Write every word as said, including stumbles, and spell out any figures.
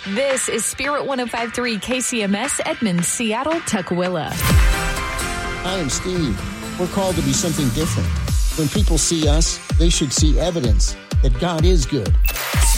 This is Spirit one oh five point three K C M S, Edmond, Seattle, Tukwila. Hi, I'm Steve. We're called to be something different. When people see us, they should see evidence that God is good.